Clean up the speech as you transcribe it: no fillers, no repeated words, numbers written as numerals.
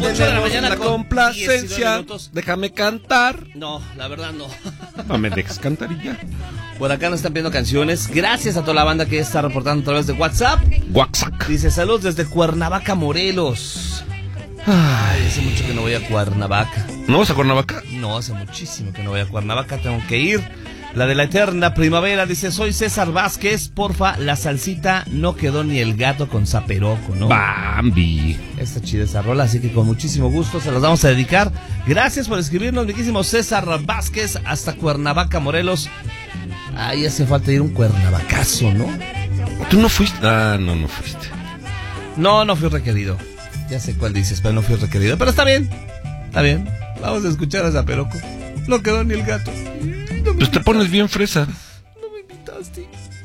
8 de la mañana la con complacencia. 19 minutos. Déjame cantar. No, la verdad no. No me dejes cantar y ya. Por acá nos están pidiendo canciones. Gracias a toda la banda que está reportando a través de WhatsApp. Guaxac. Dice, saludos desde Cuernavaca, Morelos. Ay, hace mucho que no voy a Cuernavaca. ¿No vas a Cuernavaca? No, hace muchísimo que no voy a Cuernavaca, tengo que ir. La de la eterna primavera dice, soy César Vázquez, porfa, la salsita no quedó ni el gato con zaperoco, ¿no? Bambi. Está chida esa rola, así que con muchísimo gusto se las vamos a dedicar. Gracias por escribirnos, miquísimo César Vázquez, hasta Cuernavaca, Morelos. Ahí hace falta ir un cuernavacazo, ¿no? ¿Tú no fuiste? Ah, no fuiste. No fui requerido. Ya sé cuál dices, pero no fui requerido. Pero está bien, está bien. Vamos a escuchar a zaperoco. No quedó ni el gato. Pues te pones bien fresa.